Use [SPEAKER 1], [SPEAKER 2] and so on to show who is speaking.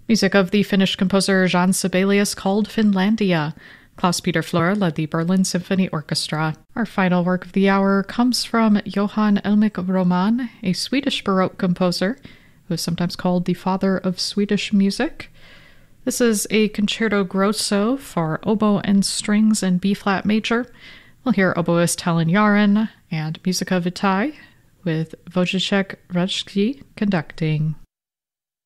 [SPEAKER 1] Music of the Finnish composer Jan Sibelius called Finlandia. Klaus-Peter Fleur led the Berlin Symphony Orchestra. Our final work of the hour comes from Johann Elmik Roman, a Swedish Baroque composer, who is sometimes called the father of Swedish music. This is a concerto grosso for oboe and strings in B-flat major. We'll hear oboist Helen Yaren and Musica Vitae with Wojciech Rejski conducting.